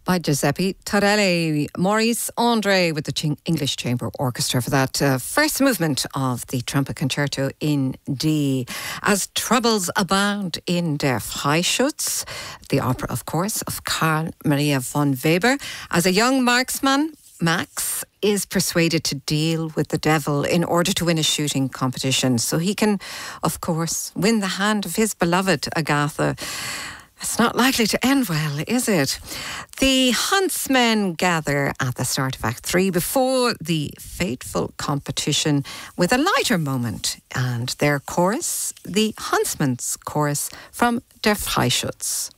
by Giuseppe Torelli. Maurice Andre with the English Chamber Orchestra for that first movement of the Trumpet Concerto in D. As troubles abound in Der Freischütz, the opera, of course, of Karl Maria von Weber. As a young marksman, Max is persuaded to deal with the devil in order to win a shooting competition, so he can, of course, win the hand of his beloved Agatha. It's not likely to end well, is it? The huntsmen gather at the start of Act 3 before the fateful competition with a lighter moment, and their chorus, the Huntsman's Chorus from Der Freischütz.